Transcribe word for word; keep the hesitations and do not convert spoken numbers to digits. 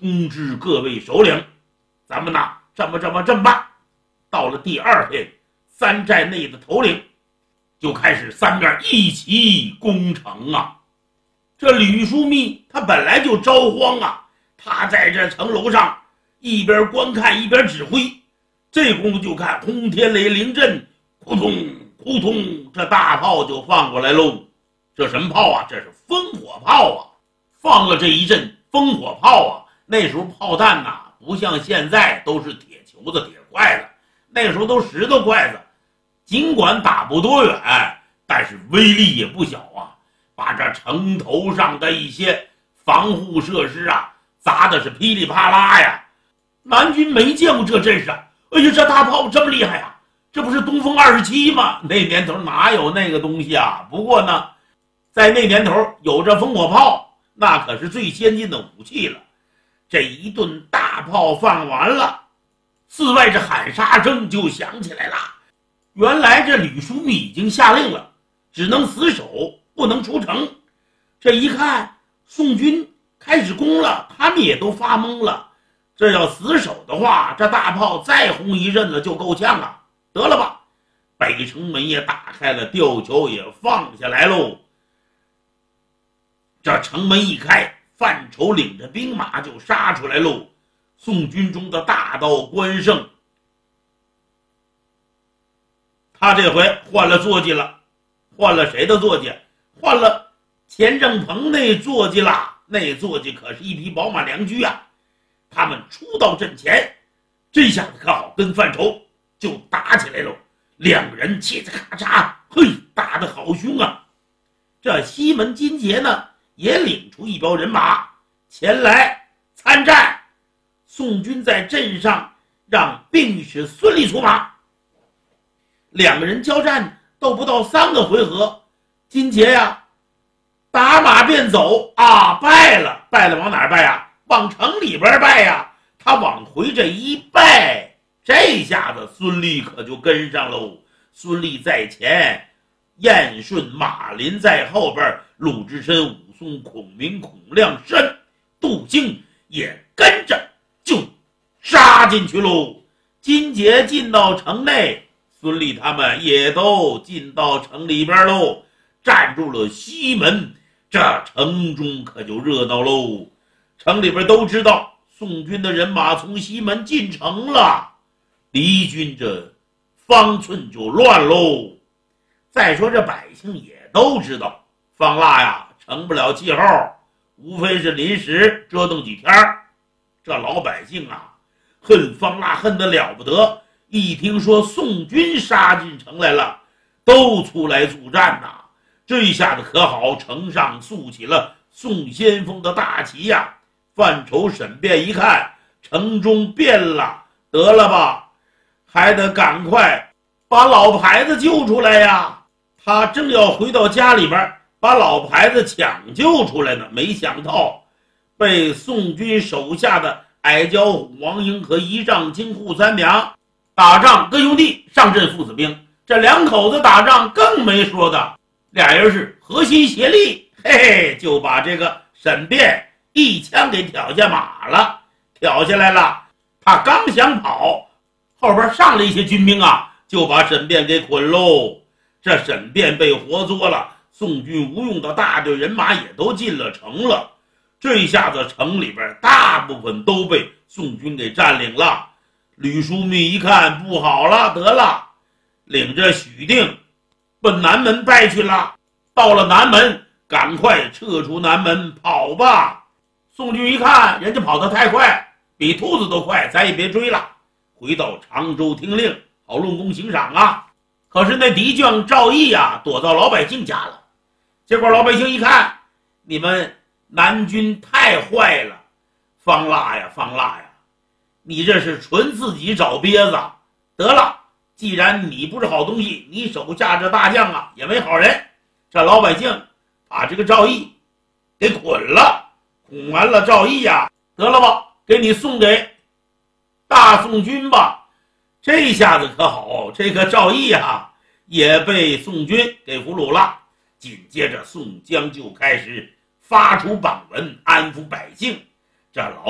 通知各位首领，咱们呐这么这么这么办。到了第二天，三寨内的头领就开始三边一起攻城啊。这吕枢密他本来就着慌啊，他在这城楼上一边观看一边指挥，这功夫就看轰天雷铃震，扑通扑通，这大炮就放过来喽。这什么炮啊？这是烽火炮啊！放了这一阵烽火炮啊，那时候炮弹呐，不像现在都是铁球子、铁筷子，那时候都石头筷子，尽管打不多远，但是威力也不小啊，把这城头上的一些防护设施啊砸的是噼里啪啦呀。南军没见过这阵势啊，哎呀，这大炮这么厉害啊，这不是东风二十七吗？那年头哪有那个东西啊？不过呢，在那年头有这烽火炮，那可是最先进的武器了。这一顿大炮放完了，寺外这喊杀声就响起来了。原来这吕枢密已经下令了，只能死守，不能出城。这一看宋军开始攻了，他们也都发懵了。这要死守的话，这大炮再轰一阵子就够呛啊。得了吧，北城门也打开了，吊桥也放下来喽。这城门一开，范畴领着兵马就杀出来喽。宋军中的大刀关胜，他这回换了坐骑了，换了谁的坐骑？换了钱正鹏那坐骑了。那坐骑可是一匹宝马良驹啊。他们出到阵前，这下子可好，跟范畴就打起来了。两个人切着咔嚓，嘿，打得好凶啊！这西门金杰呢，也领出一拨人马前来参战。宋军在阵上让兵使孙立出马，两个人交战斗不到三个回合，金杰呀打马便走啊，败了。败了往哪儿败呀？往城里边败呀。他往回这一败，这下子孙立可就跟上喽。孙立在前，燕顺、马林在后边，鲁智深、武松、孔明、孔亮、申、杜兴也跟着就杀进去喽。金杰进到城内，孙立他们也都进到城里边喽，站住了西门。这城中可就热闹喽。城里边都知道宋军的人马从西门进城了，敌军这方寸就乱喽。再说这百姓也都知道，方腊呀成不了气候，无非是临时折腾几天。这老百姓啊恨方腊恨得了不得，一听说宋军杀进城来了，都出来助战呐。这一下子可好，城上竖起了宋先锋的大旗呀。范畴、沈辩一看城中变了，得了吧，还得赶快把老牌子救出来呀。他正要回到家里边把老牌子抢救出来呢，没想到被宋军手下的矮脚虎王英和一丈青扈三娘打仗，哥兄弟上阵父子兵。这两口子打仗更没说的，俩人是合心协力，嘿嘿，就把这个沈辩一枪给挑下马了。挑下来了，他刚想跑，后边上了一些军兵啊，就把沈辩给捆喽。这沈辩被活捉了，宋军无用的大队人马也都进了城了。这一下子城里边大部分都被宋军给占领了。吕枢密一看不好了，得了，领着许定奔南门败去了。到了南门，赶快撤出南门，跑吧。宋军一看人家跑得太快，比兔子都快，咱也别追了，回到常州听令，好论功行赏啊。可是那敌将赵毅啊躲到老百姓家了。结果老百姓一看，你们南军太坏了，方腊呀方腊呀，你这是纯自己找憋子。得了，既然你不是好东西，你手下这大将啊也没好人。这老百姓把这个赵毅给捆了，捆完了赵毅呀，得了吧，给你送给大宋军吧。这下子可好，这个赵毅啊也被宋军给俘虏了。紧接着宋江就开始发出榜文安抚百姓。这老